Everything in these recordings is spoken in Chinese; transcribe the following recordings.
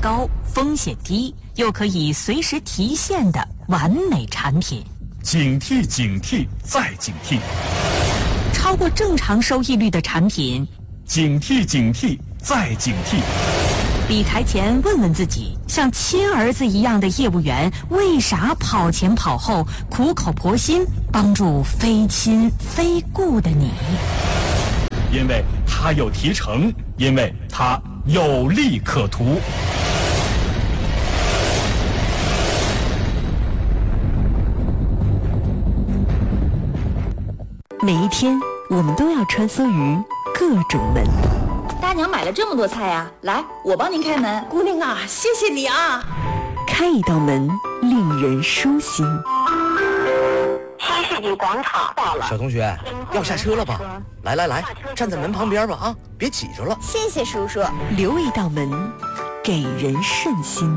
高、风险低，又可以随时提现的完美产品。 警惕警惕再警惕， 超过正常收益率的产品， 警惕警惕再警惕。 理财前问问自己，像亲儿子一样的业务员为啥跑前跑后，苦口婆心帮助非亲非故的你？ 因为他有提成，因为他有利可图。 每一天，我们都要穿梭于各种门。 大娘买了这么多菜呀，来，我帮您开门。 姑娘啊，谢谢你啊！ 开一道门，令人舒心。 新世纪广场到了， 小同学，要下车了吧？来来来，站在门旁边吧啊，别挤着了。 谢谢叔叔。 留一道门，给人顺心。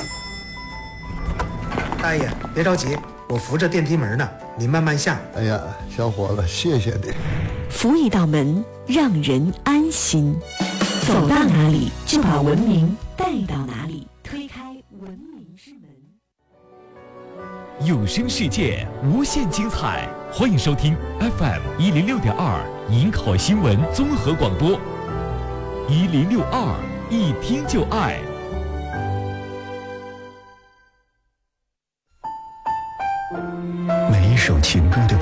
大爷，别着急，我扶着电梯门呢，你慢慢下。 哎呀，小伙子，谢谢你。 扶一道门，让人安心。走到哪里，就把文明带到哪里。推开文明之门。 有声世界，无限精彩，欢迎收听 FM 106.2营口新闻综合广播，1062，一听就爱。 每一首情歌的